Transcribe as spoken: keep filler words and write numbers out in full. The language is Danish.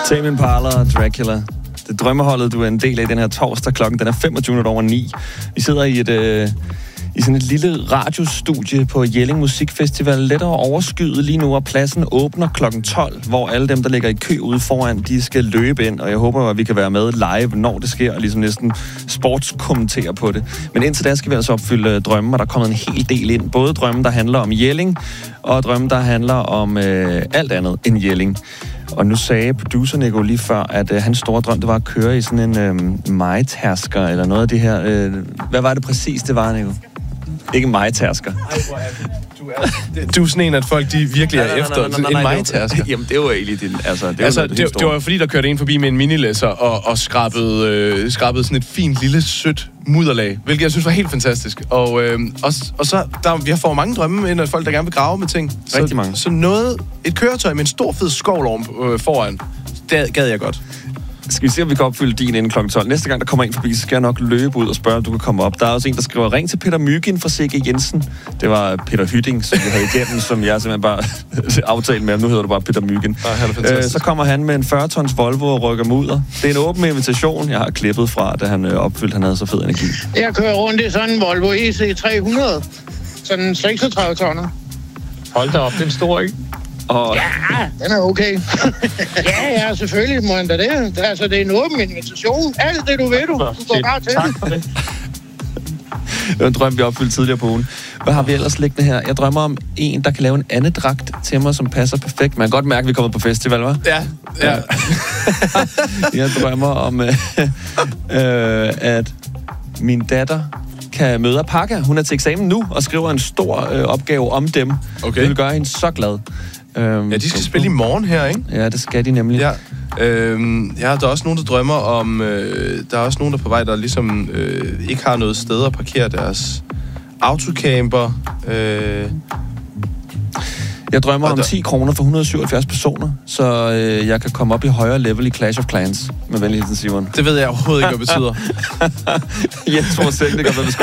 Tame Impala og Dracula. Det er drømmeholdet, du er en del af den her torsdag. Klokken den er femogtyve over ni. Vi sidder i et... Øh i sådan et lille radiostudie på Jelling Musikfestival. Lettere overskyet lige nu, og pladsen åbner klokken tolv, hvor alle dem, der ligger i kø ude foran, de skal løbe ind, og jeg håber, at vi kan være med live, når det sker, og ligesom næsten sportskommentere på det. Men indtil da skal vi altså opfylde drømme, og der er kommet en hel del ind. Både drømme, der handler om Jelling, og drømme, der handler om øh, alt andet end Jelling. Og nu sagde producer Nico lige før, at øh, hans store drøm, det var at køre i sådan en øh, majtærsker, eller noget af det her. Øh, hvad var det præcis, det var, Nico? Ikke majtærsker. Du er, du er sådan en, at folk de virkelig er efter en majtærsker. Jamen, det var egentlig det. Altså, det, altså, var det, det, det var jo fordi, der kørte en forbi med en minilæsser og, og skrabede, øh, skrabede sådan et fint, lille, sødt mudderlag, hvilket jeg synes var helt fantastisk. Og, øh, og, og så, der, vi har fået mange drømme ind af folk, der gerne vil grave med ting. Rigtig så, mange. Så noget, et køretøj med en stor fed skovl oven, øh, foran, det gad jeg godt. Skal vi se, om vi kan opfylde din inden klokken tolv. Næste gang, der kommer en forbi, så skal jeg nok løbe ud og spørge, om du kan komme op. Der er også en, der skriver, ring til Peter Myggen fra C G Jensen. Det var Peter Hytting, som vi havde igennem, som jeg simpelthen bare aftalte med. Nu hedder du bare Peter Myggen. Ah, øh, så kommer han med en fyrre tons Volvo og rykker mudder. Det er en åben invitation, jeg har klippet fra, da han øh, opfyldte, han havde så fed energi. Jeg kører rundt i sådan en Volvo E C tre hundrede. Sådan en seksogtredive tonner. Hold da op, den store, ikke? Og... Ja, den er okay. ja, ja, selvfølgelig må han da det. Altså, det er en åben invitation. Alt det, du ved, du, du går bare til. Tak for det. Det var en drøm, vi opfyldte tidligere på ugen. Hvad har vi ellers liggende her? Jeg drømmer om en, der kan lave en andedragt til mig, som passer perfekt. Man kan godt mærke, at vi er kommet på festival, hva'? Ja, ja. Jeg drømmer om, øh, øh, at min datter kan møde Pakke. Hun er til eksamen nu og skriver en stor øh, opgave om dem. Okay. Det vil gøre hende så glad. Ja, de skal spille i morgen her, ikke? Ja, det skal de nemlig. Ja. Øhm, ja, der er også nogen, der drømmer om... Øh, der er også nogen, der er på vej, der ligesom øh, ikke har noget sted at parkere deres autocamper. Øh. Jeg drømmer Og om der... ti kroner for et hundrede og syvoghalvfjerds personer, så øh, jeg kan komme op i højere level i Clash of Clans. Med venlig hilsen, Simon. Det ved jeg overhovedet ikke, hvad det betyder. Jeg tror selv, det kan være,